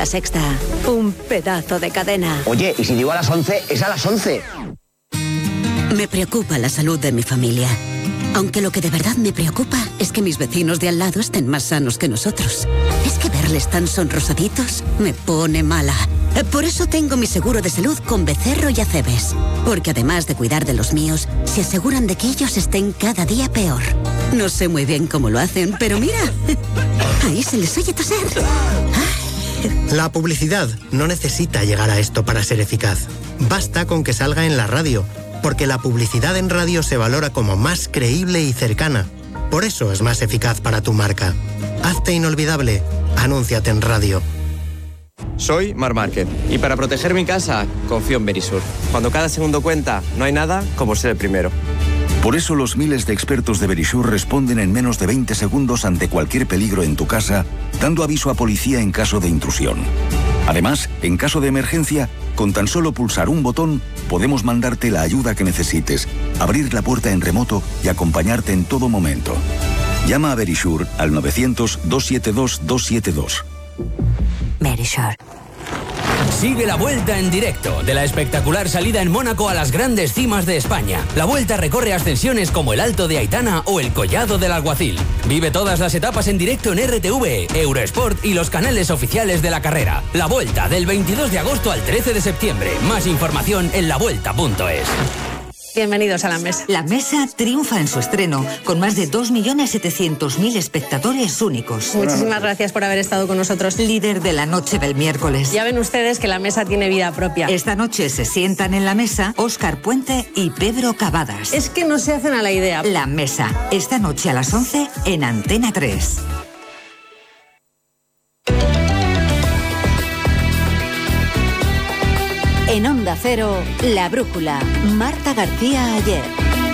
La Sexta, un pedazo de cadena. Oye, y si digo a las 11, es a las 11. Me preocupa la salud de mi familia. Aunque lo que de verdad me preocupa es que mis vecinos de al lado estén más sanos que nosotros. Es que verles tan sonrosaditos me pone mala. Por eso tengo mi seguro de salud con Becerro y Acebes. Porque además de cuidar de los míos, se aseguran de que ellos estén cada día peor. No sé muy bien cómo lo hacen, pero mira, ahí se les oye toser. La publicidad no necesita llegar a esto para ser eficaz. Basta con que salga en la radio, porque la publicidad en radio se valora como más creíble y cercana. Por eso es más eficaz para tu marca. Hazte inolvidable. Anúnciate en radio. Soy Mar Márquez y para proteger mi casa confío en Verisur. Cuando cada segundo cuenta, no hay nada como ser el primero. Por eso los miles de expertos de Verisur responden en menos de 20 segundos ante cualquier peligro en tu casa, dando aviso a policía en caso de intrusión. Además, en caso de emergencia, con tan solo pulsar un botón, podemos mandarte la ayuda que necesites, abrir la puerta en remoto y acompañarte en todo momento. Llama a Verisur al 900-272-272. Verisur. Sigue la Vuelta en directo de la espectacular salida en Mónaco a las grandes cimas de España. La Vuelta recorre ascensiones como el Alto de Aitana o el Collado del Alguacil. Vive todas las etapas en directo en RTV, Eurosport y los canales oficiales de la carrera. La Vuelta del 22 de agosto al 13 de septiembre. Más información en lavuelta.es. Bienvenidos a La Mesa. La Mesa triunfa en su estreno, con más de 2.700.000 espectadores únicos. Muchísimas gracias por haber estado con nosotros. Líder de la noche del miércoles. Ya ven ustedes que La Mesa tiene vida propia. Esta noche se sientan en la mesa Óscar Puente y Pedro Cavadas. Es que no se hacen a la idea. La Mesa, esta noche a las 11 en Antena 3. En Onda Cero, La Brújula, Marta García Ayer.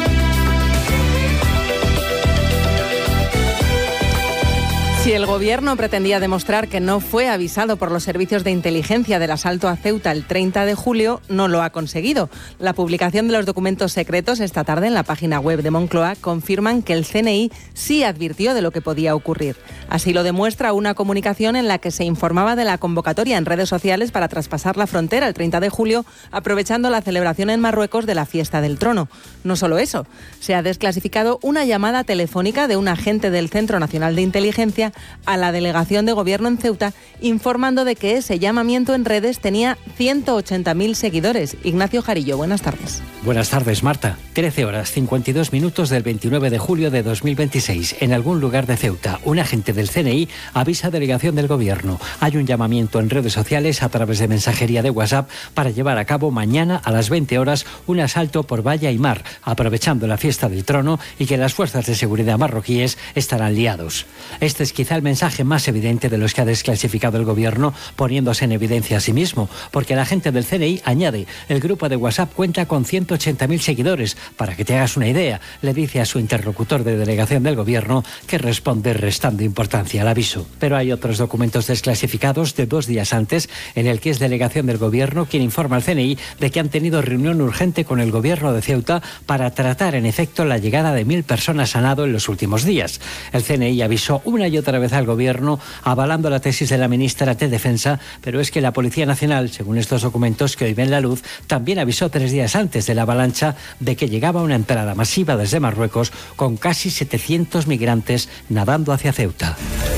Si el gobierno pretendía demostrar que no fue avisado por los servicios de inteligencia del asalto a Ceuta el 30 de julio, no lo ha conseguido. La publicación de los documentos secretos esta tarde en la página web de Moncloa confirman que el CNI sí advirtió de lo que podía ocurrir. Así lo demuestra una comunicación en la que se informaba de la convocatoria en redes sociales para traspasar la frontera el 30 de julio, aprovechando la celebración en Marruecos de la Fiesta del Trono. No solo eso, se ha desclasificado una llamada telefónica de un agente del Centro Nacional de Inteligencia a la delegación de gobierno en Ceuta, informando de que ese llamamiento en redes tenía 180.000 seguidores. Ignacio Jarillo, buenas tardes. Buenas tardes, Marta. 13 horas 52 minutos del 29 de julio de 2026. En algún lugar de Ceuta, un agente del CNI avisa a delegación del gobierno. Hay un llamamiento en redes sociales a través de mensajería de WhatsApp para llevar a cabo mañana a las 20 horas un asalto por valla y mar, aprovechando la Fiesta del Trono y que las fuerzas de seguridad marroquíes estarán liados. Este es quizá el mensaje más evidente de los que ha desclasificado el gobierno, poniéndose en evidencia a sí mismo, porque el agente del CNI añade: el grupo de WhatsApp cuenta con 180.000 seguidores. Para que te hagas una idea, le dice a su interlocutor de delegación del gobierno, que responde restando importancia al aviso. Pero hay otros documentos desclasificados de 2 días antes, en el que es delegación del gobierno quien informa al CNI de que han tenido reunión urgente con el gobierno de Ceuta para tratar en efecto la llegada de 1.000 personas a nado en los últimos días. El CNI avisó una y otra vez al gobierno, avalando la tesis de la ministra de Defensa, pero es que la Policía Nacional, según estos documentos que hoy ven la luz, también avisó 3 días antes de la avalancha de que llegaba una entrada masiva desde Marruecos con casi 700 migrantes nadando hacia Ceuta.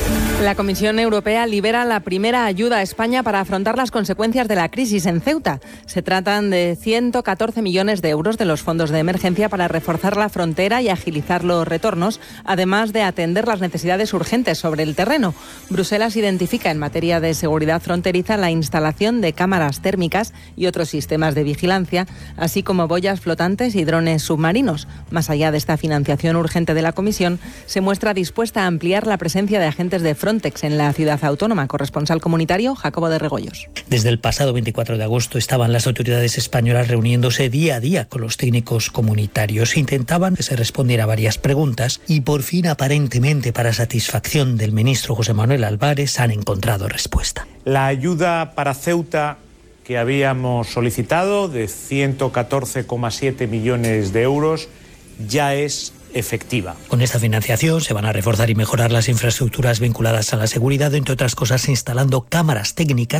La Comisión Europea libera la primera ayuda a España para afrontar las consecuencias de la crisis en Ceuta. Se tratan de 114 millones de euros de los fondos de emergencia para reforzar la frontera y agilizar los retornos, además de atender las necesidades urgentes sobre el terreno. Bruselas identifica en materia de seguridad fronteriza la instalación de cámaras térmicas y otros sistemas de vigilancia, así como boyas flotantes y drones submarinos. Más allá de esta financiación urgente de la Comisión, se muestra dispuesta a ampliar la presencia de agentes de Frontex en la ciudad autónoma. Corresponsal comunitario, Jacobo de Regoyos. Desde el pasado 24 de agosto estaban las autoridades españolas reuniéndose día a día con los técnicos comunitarios. Intentaban que se respondiera a varias preguntas y por fin, aparentemente para satisfacción del ministro José Manuel Álvarez, han encontrado respuesta. La ayuda para Ceuta que habíamos solicitado de 114,7 millones de euros ya es efectiva. Con esta financiación se van a reforzar y mejorar las infraestructuras vinculadas a la seguridad, entre otras cosas instalando cámaras técnicas